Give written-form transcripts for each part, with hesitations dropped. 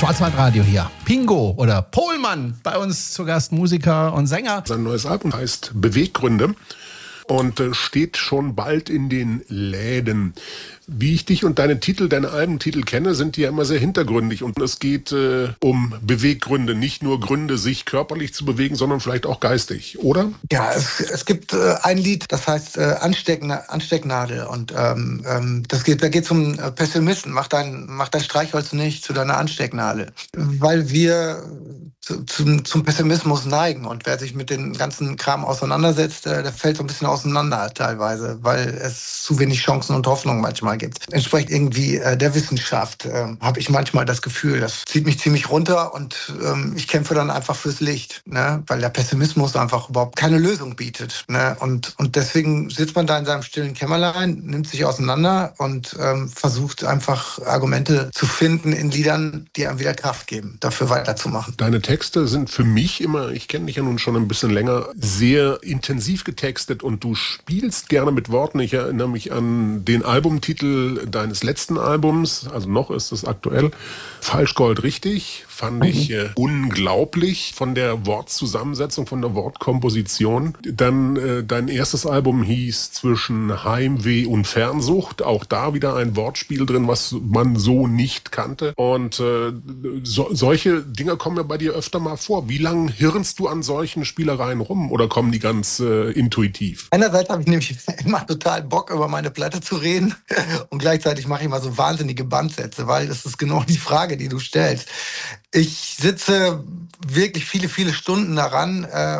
Schwarzwaldradio hier. Pingo oder Pohlmann, bei uns zu Gast Musiker und Sänger. Sein neues Album heißt Beweggründe und steht schon bald in den Läden. Wie ich dich und deine Albentitel kenne, sind die ja immer sehr hintergründig. Und es geht um Beweggründe, nicht nur Gründe, sich körperlich zu bewegen, sondern vielleicht auch geistig, oder? Ja, es gibt ein Lied, das heißt Anstecknadel. Und da geht's um Pessimisten. Mach dein Streichholz nicht zu deiner Anstecknadel. Weil wir zum Pessimismus neigen. Und wer sich mit dem ganzen Kram auseinandersetzt, der fällt so ein bisschen auseinander teilweise, weil es zu wenig Chancen und Hoffnung manchmal gibt. Entsprechend irgendwie der Wissenschaft habe ich manchmal das Gefühl, das zieht mich ziemlich runter und ich kämpfe dann einfach fürs Licht, ne? Weil der Pessimismus einfach überhaupt keine Lösung bietet. Ne? Und deswegen sitzt man da in seinem stillen Kämmerlein, nimmt sich auseinander und versucht einfach Argumente zu finden in Liedern, die einem wieder Kraft geben, dafür weiterzumachen. Deine Texte sind für mich immer, ich kenne dich ja nun schon ein bisschen länger, sehr intensiv getextet und du spielst gerne mit Worten. Ich erinnere mich an den Albumtitel deines letzten Albums, also noch ist es aktuell, Falschgold richtig, fand ich unglaublich von der Wortzusammensetzung, von der Wortkomposition. Dann dein erstes Album hieß Zwischen Heimweh und Fernsucht, auch da wieder ein Wortspiel drin, was man so nicht kannte. Und solche Dinge kommen ja bei dir öfter mal vor. Wie lange hirnst du an solchen Spielereien rum oder kommen die ganz intuitiv? Einerseits habe ich nämlich immer total Bock, über meine Platte zu reden und gleichzeitig mache ich mal so wahnsinnige Bandsätze, weil das ist genau die Frage, die du stellst. Ich sitze wirklich viele Stunden daran,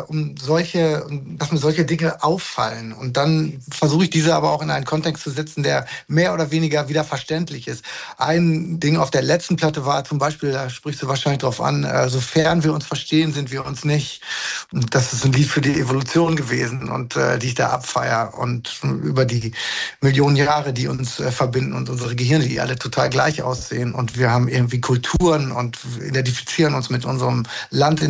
dass mir solche Dinge auffallen. Und dann versuche ich diese aber auch in einen Kontext zu setzen, der mehr oder weniger wieder verständlich ist. Ein Ding auf der letzten Platte war zum Beispiel, da sprichst du wahrscheinlich drauf an, sofern wir uns verstehen, sind wir uns nicht. Und das ist ein Lied für die Evolution gewesen und die ich da abfeier. Und über die Millionen Jahre, die uns verbinden und unsere Gehirne, die alle total gleich aussehen. Und wir haben irgendwie Kulturen und identifizieren uns mit unserem Land,